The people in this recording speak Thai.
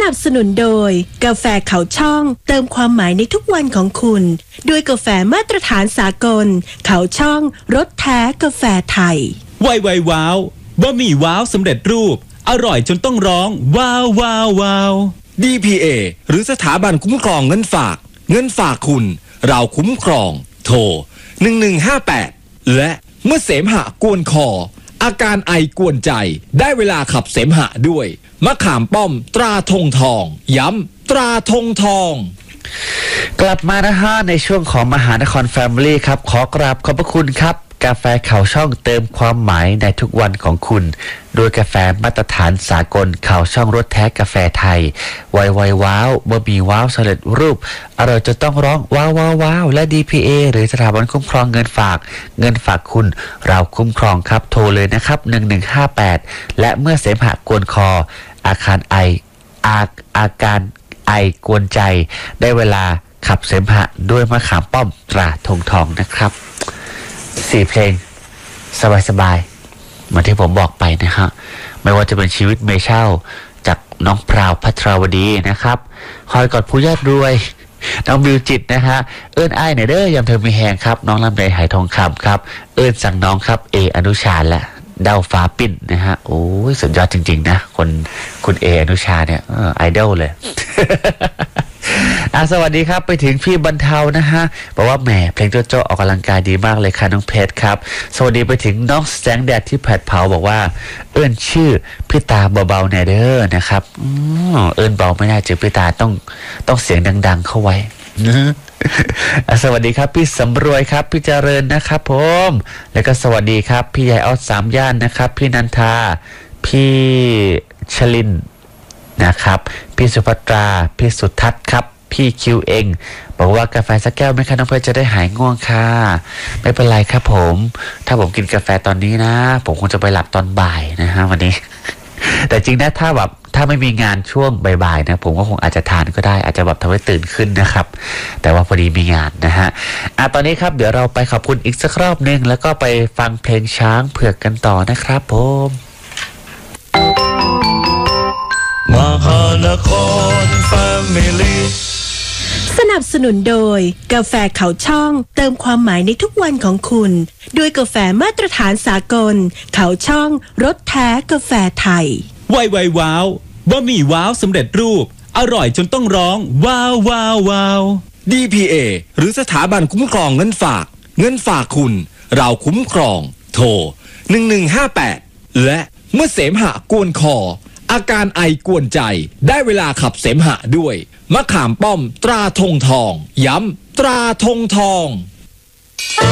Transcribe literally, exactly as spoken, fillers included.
นับสนุนโดยกาแฟเขาช่องเติมความหมายในทุกวันของคุณด้วยกาแฟมาตรฐานสากลเขาช่องรสแท้กาแฟไทยไวไวว้าวบะหมี่ว้าวสำเร็จรูปอร่อยจนต้องร้องว้าวว้าวว้าวดี พี เอ หรือสถาบันคุ้มครองเงินฝากเงินฝากคุณเราคุ้มครองโทรหนึ่งหนึ่งห้าแปดและเมื่อเสมหะกวนคออาการไอกวนใจได้เวลาขับเสมหะด้วยมะขามป้อมตราธงทองย้ำตราธงทองกลับมานะฮะในช่วงของมหานครแฟมิลี่ครับขอกราบขอบพระคุณครับกาแฟเขาช่องเติมความหมายในทุกวันของคุณโดยกาแฟมาตรฐานสากลเขาช่องรสแท้กาแฟไทยไวไวว้าวบะหมี่ว้าวสำเร็จรูปอร่อยจนต้องร้องว้าวว้าวว้าวและ ดี พี เอ หรือสถาบันคุ้มครองเงินฝากเงินฝากคุณเราคุ้มครองครับโทรเลยนะครับหนึ่งหนึ่งห้าแปดและเมื่อเสมหะกวนคออาการไออาอาการไอกวนใจได้เวลาขับเสมหะด้วยมะขามป้อมตราธงทองนะครับสี่เพลงสบายๆเหมือนที่ผมบอกไปนะฮะไม่ว่าจะเป็นชีวิตเมเช่าจากน้องพราวพัทราวดีนะครับคอยกอดผู้ยอดรวยน้องบิวจิตนะฮะเอิ้นอ้ายไหนเด้อยามเธอมีแหงครับน้องลำไยหายทองคำครับเอิ้นสั่งน้องครับเออนุชาและดาวฟ้าปิ่นนะฮะโอ้ยสุดยอดจริงๆนะคนคุณเออนุชาเนี่ยไอดอลเลย อ่ะสวัสดีครับไปถึงพี่บรรเทานะฮะบอกว่าแหมเพลงโจโจออกกำลังกายดีมากเลยค่ะน้องเพชรครับสวัสดีไปถึงน้องแสงแดดที่แผดเผาบอกว่าเอิ้นชื่อพี่ตาเบาๆแน่เด้อนะครับอือเอิ้นเบาไม่ได้เจอพี่ตาต้องต้องเสียงดังๆเข้าไว้สวัสดีครับพี่สำรวยครับพี่เจริญนะครับผมแล้วก็สวัสดีครับพี่ใหญ่ออดสามย่านนะครับพี่นันทาพี่ชลินนะครับพี่สุภัตราพี่สุทัศน์ครับพี่คิวเองบอกว่ากาแฟสักแก้วไหมคะน้องเพชรจะได้หายง่วงค่ะไม่เป็นไรครับผมถ้าผมกินกาแฟตอนนี้นะผมคงจะไปหลับตอนบ่ายนะฮะวันนี้ แต่จริงนะถ้าแบบถ้าไม่มีงานช่วงบ่ายๆนะผมก็คงอาจจะทานก็ได้อาจจะแบบทำให้ตื่นขึ้นนะครับแต่ว่าพอดีมีงานนะฮะอ่ะตอนนี้ครับเดี๋ยวเราไปขอบคุณอีกสักรอบนึงแล้วก็ไปฟังเพลงช้างเผือกกันต่อนะครับผมมหานครแฟมิลี่สนับสนุนโดยกาแฟเขาช่องเติมความหมายในทุกวันของคุณด้วยกาแฟมาตรฐานสากลเขาช่องรสแท้กาแฟไทยไวไวว้าวบะหมี่ว้าวสำเร็จรูปอร่อยจนต้องร้องว้าวว้าวว้าวดี พี เอ หรือสถาบันคุ้มครองเงินฝากเงินฝากคุณเราคุ้มครองโทรหนึ่งหนึ่งห้าแปดและเมื่อเสมหะกวนคออาการไอกวนใจได้เวลาขับเสมหะด้วยมะขามป้อมตราธงทองย้ำตราธงทอง